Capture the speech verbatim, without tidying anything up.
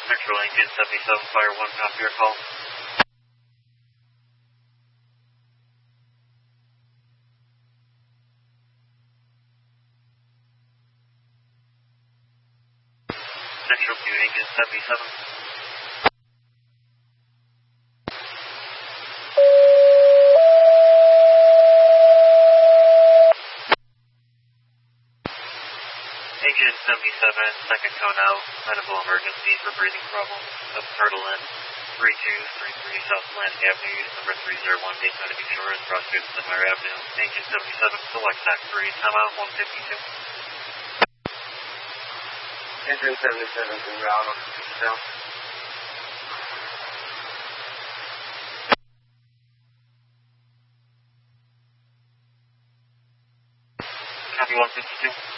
Central Engine seventy-seven, Fire one, copy your call. Central Q, Engine seventy-seven. Engine seventy-seven, second cone out, medical emergency for breathing problems, up turtle in, three two three three South Atlantic Avenue, number three oh one, Daytona Beach Shores, Prospect Sunmire Avenue. Engine seventy-seven, select Act three, timeout one fifty-two. Engine seventy-seven, en route on south. Copy one fifty-two.